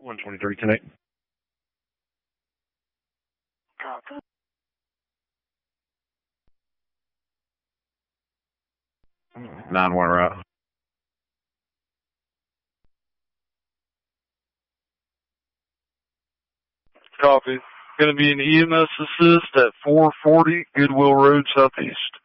123, connect. Copy. 9-1 route. Copy. Going to be an EMS assist at 440 Goodwill Road Southeast.